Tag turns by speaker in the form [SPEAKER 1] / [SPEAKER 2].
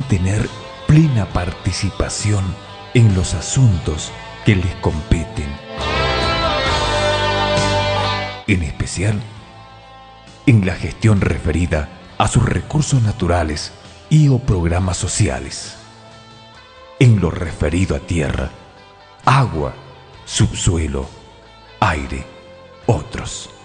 [SPEAKER 1] tener plena participación en los asuntos que les competen, en especial en la gestión referida a sus recursos naturales y o programas sociales, en lo referido a tierra, agua, subsuelo, aire, otros.